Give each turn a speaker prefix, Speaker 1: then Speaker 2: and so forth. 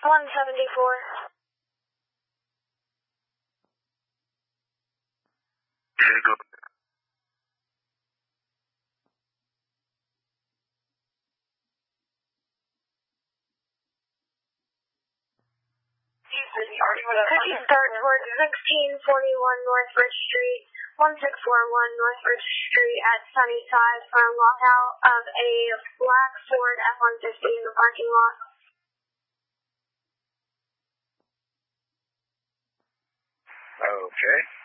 Speaker 1: 174.
Speaker 2: Okay, go.
Speaker 1: Could you start towards 1641 North Ridge Street, 1641 North Ridge Street at Sunnyside for a lockout of a black Ford F-150 in the parking lot?
Speaker 2: Okay.